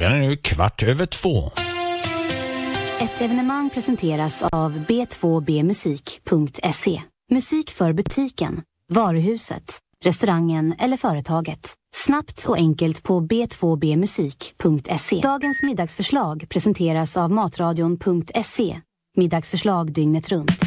Klockan är nu 2:15. Ett evenemang presenteras av b2bmusik.se. Musik för butiken, varuhuset, restaurangen eller företaget. Snabbt och enkelt på b2bmusik.se. Dagens middagsförslag presenteras av matradion.se. Middagsförslag dygnet runt.